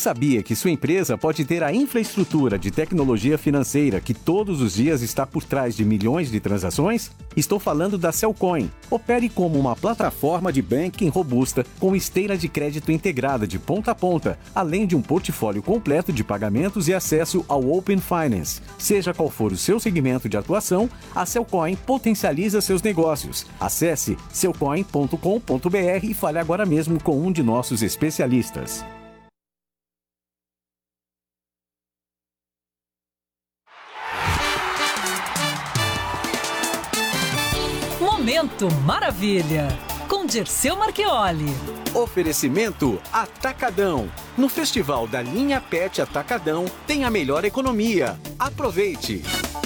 sabia que sua empresa pode ter a infraestrutura de tecnologia financeira que todos os dias está por trás de milhões de transações? Estou falando da Cellcoin. Opere como uma plataforma de banking robusta com esteira de crédito integrada de ponta a ponta, além de um portfólio completo de pagamentos e acesso ao Open Finance. Seja qual for o seu segmento de atuação, a Cellcoin potencializa seus negócios. Acesse cellcoin.com.br e fale agora mesmo com um de nossos especialistas. Momento Maravilha, com Dirceu Marchioli. Oferecimento Atacadão. No Festival da Linha Pet Atacadão tem a melhor economia. Aproveite!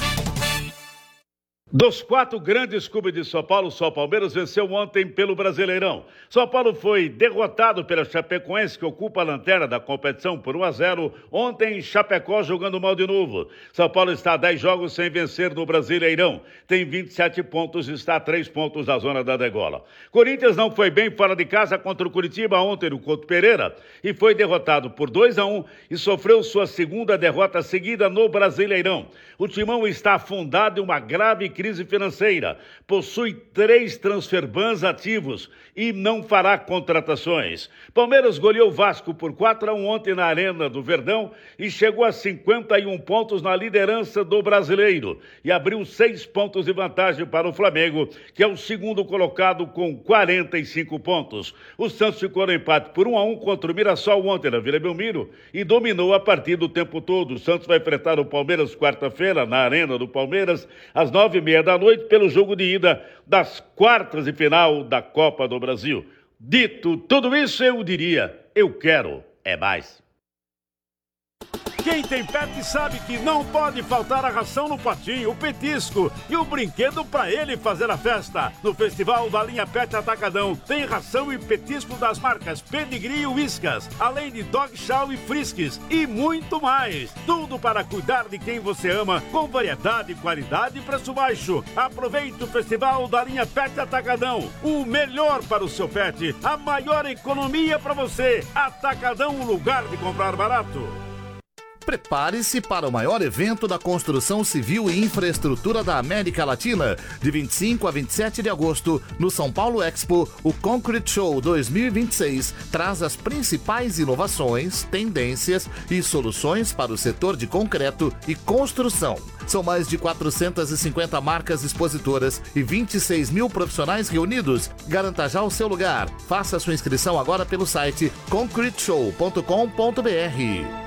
Dos 4 grandes clubes de São Paulo, só o Palmeiras venceu ontem pelo Brasileirão. São Paulo foi derrotado pela Chapecoense, que ocupa a lanterna da competição por 1-0. Ontem, em Chapecó jogando mal de novo. São Paulo está a 10 jogos sem vencer no Brasileirão. Tem 27 pontos e está a 3 pontos da zona da degola. Corinthians não foi bem fora de casa contra o Curitiba ontem no Couto Pereira e foi derrotado por 2-1 e sofreu sua segunda derrota seguida no Brasileirão. O Timão está afundado em uma grave crise financeira, possui 3 transferbans ativos e não fará contratações. Palmeiras goleou o Vasco por 4-1 ontem na Arena do Verdão e chegou a 51 pontos na liderança do Brasileiro e abriu 6 pontos de vantagem para o Flamengo, que é o segundo colocado com 45 pontos. O Santos ficou no empate por 1-1 contra o Mirassol ontem na Vila Belmiro e dominou a partida o tempo todo. O Santos vai enfrentar o Palmeiras quarta-feira na Arena do Palmeiras às 9h30 da noite pelo jogo de ida das quartas de final da Copa do Brasil. Dito tudo isso, eu diria, eu quero é mais. Quem tem pet sabe que não pode faltar a ração no potinho, o petisco e o brinquedo para ele fazer a festa. No Festival da Linha Pet Atacadão tem ração e petisco das marcas Pedigree e Whiskas, além de Dog Chow e Friskies e muito mais. Tudo para cuidar de quem você ama, com variedade, qualidade e preço baixo. Aproveite o Festival da Linha Pet Atacadão. O melhor para o seu pet, a maior economia para você. Atacadão, um lugar de comprar barato. Prepare-se para o maior evento da construção civil e infraestrutura da América Latina. De 25 a 27 de agosto, no São Paulo Expo, o Concrete Show 2026 traz as principais inovações, tendências e soluções para o setor de concreto e construção. São mais de 450 marcas expositoras e 26 mil profissionais reunidos. Garanta já o seu lugar. Faça sua inscrição agora pelo site concreteshow.com.br.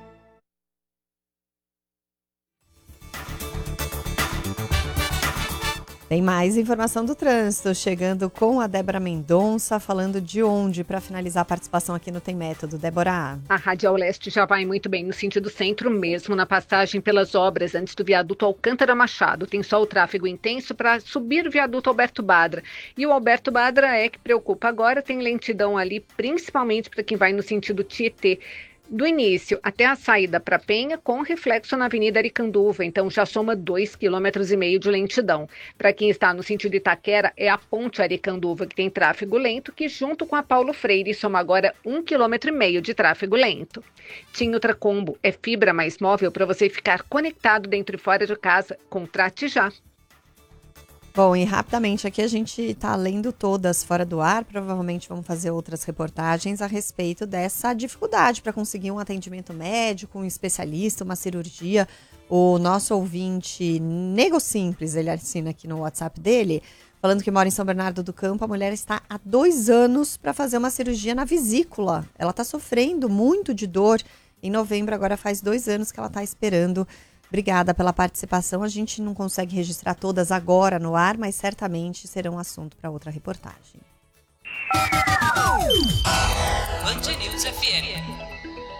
Tem mais informação do trânsito, chegando com a Débora Mendonça, falando de onde para finalizar a participação aqui no Tem Método. Débora. A Radial Leste já vai muito bem no sentido centro, mesmo na passagem pelas obras antes do viaduto Alcântara Machado. Tem só o tráfego intenso para subir o viaduto Alberto Badra. E o Alberto Badra é que preocupa agora, tem lentidão ali, principalmente para quem vai no sentido Tietê. Do início até a saída para Penha, com reflexo na Avenida Aricanduva, então já soma 2,5 km de lentidão. Para quem está no sentido Itaquera, é a ponte Aricanduva que tem tráfego lento, que junto com a Paulo Freire soma agora 1,5 km de tráfego lento. TIM Ultracombo é fibra mais móvel para você ficar conectado dentro e fora de casa. Contrate já. Bom, e rapidamente aqui a gente está lendo todas fora do ar, provavelmente vamos fazer outras reportagens a respeito dessa dificuldade para conseguir um atendimento médico, um especialista, uma cirurgia. O nosso ouvinte Nego Simples, ele assina aqui no WhatsApp dele, falando que mora em São Bernardo do Campo, a mulher está há 2 anos para fazer uma cirurgia na vesícula. Ela está sofrendo muito de dor. Em novembro, agora faz 2 anos que ela está esperando. Obrigada pela participação. A gente não consegue registrar todas agora no ar, mas certamente serão assunto para outra reportagem. Band News FM.